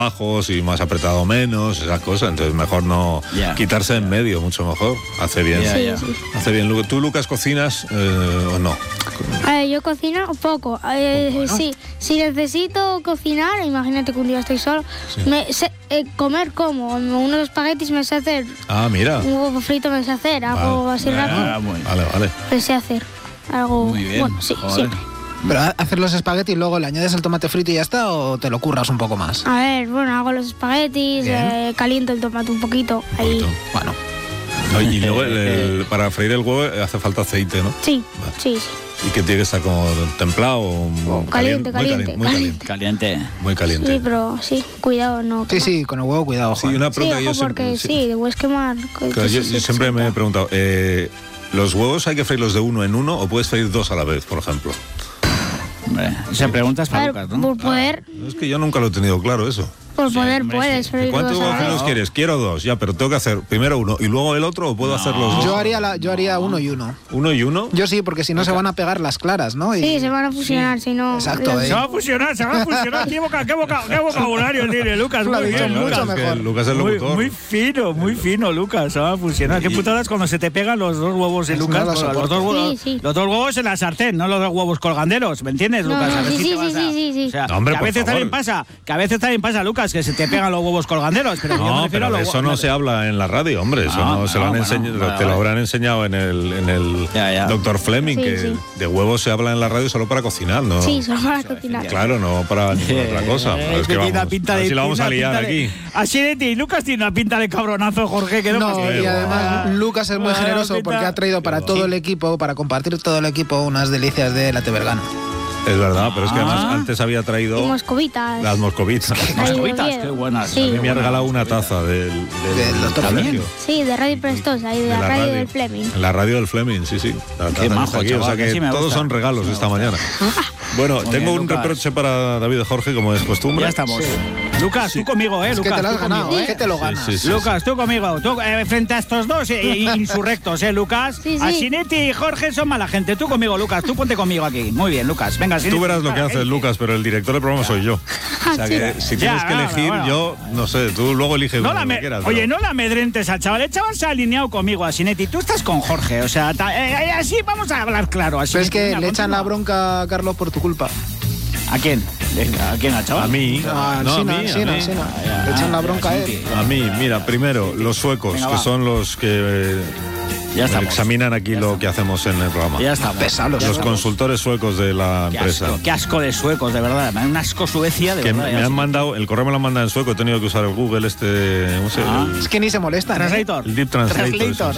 bajos y más apretado menos, esas cosas, entonces mejor no quitarse en medio, mucho mejor. Hace bien. Hace bien. ¿Tú, Lucas, cocinas o no? Yo cocino poco. Sí, si necesito cocinar, imagínate que un día estoy solo, comer como unos espaguetis me sé hacer. Ah, mira. Un huevo frito me sé hacer, algo así rápido. Vale. Me sé hacer algo. Muy bien. Bueno, sí, siempre. ¿Pero hacer los espaguetis y luego le añades el tomate frito y ya está, o te lo curras un poco más? A ver, bueno, hago los espaguetis, caliento el tomate un poquito. Ahí. Bueno. Y luego para freír el huevo hace falta aceite, ¿no? Sí, sí. ¿Y que tiene que estar como templado o caliente? Muy caliente. Sí, pero sí, cuidado, no. Sí, con el huevo cuidado. Sí, una pregunta sí, que yo porque siempre, te puedes quemar. Yo siempre me he preguntado, ¿los huevos hay que freírlos de uno en uno o puedes freír dos a la vez, por ejemplo? Hombre, esa pregunta es para Lucas, ¿no? Por poder. Es que yo nunca lo he tenido claro eso. Por poder puedes freír ¿Cuántos dos a la huevos vez? quieres? Quiero dos, ya, pero tengo que hacer primero uno y luego el otro, ¿o puedo hacer los dos? Yo haría uno y uno. ¿Uno y uno? Yo sí, porque si no se van a pegar las claras, ¿no? Sí, se van a fusionar, si no... Exacto, Se va a fusionar. ¿Qué vocabulario tiene Lucas? Lo ha dicho mucho mejor. Lucas es el locutor. Muy fino, Lucas. Se va a fusionar. Qué putadas cuando se te pegan los dos huevos en Lucas. Los dos huevos en la sartén, no los dos huevos colganderos. ¿Me entiendes, Lucas? Sí. O sea, hombre, que a veces también pasa, Lucas, que se te pegan los huevos colganderos. Pero yo me refiero a los eso no se habla en la radio, hombre. Eso no se lo han enseñado. Te lo habrán enseñado en el Dr. Fleming, que de huevos se habla en la radio solo para cocinar, ¿no? Sí, solo para cocinar. Claro, no para ninguna otra cosa. Es que vamos, a ver si la vamos a liar aquí. Así de ti, Lucas tiene una pinta de cabronazo, Jorge. Que No, y además Lucas es muy generoso porque ha traído para todo el equipo, para compartir todo el equipo, unas delicias de la Tebergana. Es verdad, pero es que además antes había traído... Y moscovitas. Las moscovitas. Qué buenas. Sí. A mí me ha regalado una taza del Dr. colegio. Sí, de Radio Prestosa y de la radio del Fleming. En la radio del Fleming, sí. Qué majo, aquí, o sea que todos son regalos esta mañana. Bueno, tengo un reproche para David Jorge, como es costumbre. Ya estamos. Lucas, tú conmigo, Es Lucas. que te lo has ganado, conmigo, que te lo ganas. Sí. Lucas, tú conmigo. Tú, frente a estos dos insurrectos, Lucas. Sí. Asinetti y Jorge son mala gente. Tú conmigo, Lucas. Tú ponte conmigo aquí. Muy bien, Lucas. Venga, Asinetti. Tú verás lo que hace Lucas, pero el director del programa soy yo. O sea que si tienes que elegir, yo no sé, tú luego eliges lo que quieras. Oye, no la amedrentes al chaval. El chaval se ha alineado conmigo, Asinetti. Tú estás con Jorge. O sea, así vamos a hablar claro. Pero es que le echan la bronca a Carlos por tu culpa. ¿A quién? ¿A quién, al chaval? A mí. Sí, le echan la bronca a él. A mí, mira, primero, los suecos, Venga, que son los que Ya estamos. examinan aquí lo que hacemos en el programa. Ya estamos. Pesados. Los consultores suecos de la empresa. Qué asco de suecos, de verdad. Un asco Suecia, de Que verdad. me han mandado, el correo me lo han mandado en sueco, he tenido que usar el Google ¿cómo se llama? Es que ni se molestan. Translator. El Deep Translator.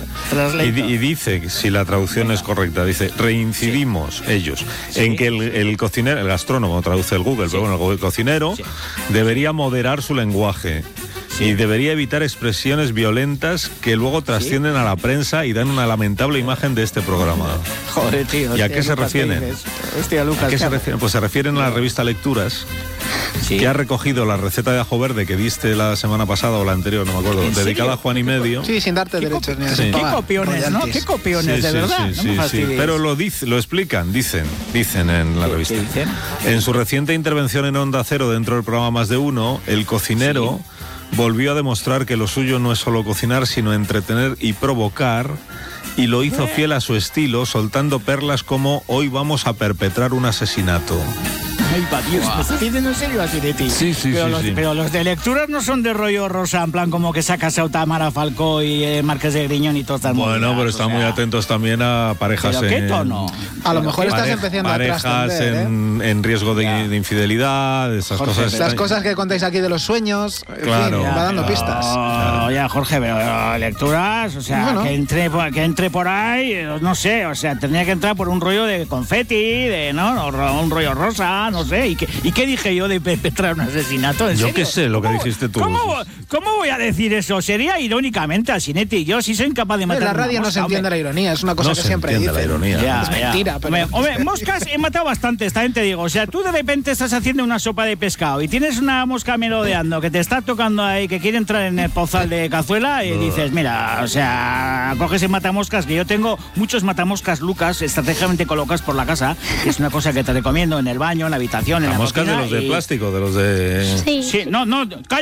Y dice, que si la traducción es correcta, dice, reincidimos ellos en que el cocinero, el gastrónomo traduce el Google, pero bueno, el cocinero debería moderar su lenguaje. Y debería evitar expresiones violentas que luego trascienden a la prensa y dan una lamentable imagen de este programa. Joder, tío. ¿Y a qué se refieren? Hostia, Lucas. ¿A qué se refieren? Pues se refieren a la revista Lecturas, que ha recogido la receta de ajo verde que diste la semana pasada o la anterior, no me acuerdo, dedicada a Juan y Medio. Sí, sin darte derechos ni a Qué copiones, ¿no? Qué copiones, de verdad. Sí. Pero lo explican, dicen en la revista. ¿Qué dicen? En su reciente intervención en Onda Cero dentro del programa Más de Uno, el cocinero volvió a demostrar que lo suyo no es solo cocinar, sino entretener y provocar, y lo hizo fiel a su estilo, soltando perlas como "hoy vamos a perpetrar un asesinato". Ay, pa' Dios, ¿me estás diciendo en serio, Asinetti? Sí. Pero los de Lecturas no son de rollo rosa, en plan como que sacas a Tamara Falcó y Marqués de Griñón y todo tal. Bueno, pero están muy atentos también a parejas ¿Pero qué tono? A lo mejor estás empezando a parejas trascender, en riesgo de infidelidad, esas Jorge, cosas. Las cosas que contáis aquí de los sueños, en Claro. fin, va dando pistas. Ya, Jorge, pero Lecturas, o sea, Bueno. que entre por ahí, no sé, o sea, tendría que entrar por un rollo de confeti, ¿no? Un rollo rosa, no sé. ¿Y qué dije yo de perpetrar un asesinato? ¿En Yo serio? qué sé, lo que dijiste tú. ¿Cómo voy a decir eso? Sería irónicamente, Asinetti. Yo sí soy incapaz de matar En la una radio no mosca, se entiende la ironía, es una cosa No que se siempre entiende dicen. la ironía. Es mentira, pero... Hombre, moscas he matado bastantes, también te digo. O sea, tú de repente estás haciendo una sopa de pescado y tienes una mosca merodeando que te está tocando ahí, que quiere entrar en el pozal de cazuela y dices, mira, o sea, coges el matamoscas, que yo tengo muchos matamoscas, Lucas, estratégicamente colocados por la casa, que es una cosa que te recomiendo en el baño, en la habitación. alimentación en la mosca cocina. De los de plástico, de los de... Sí. Sí, no,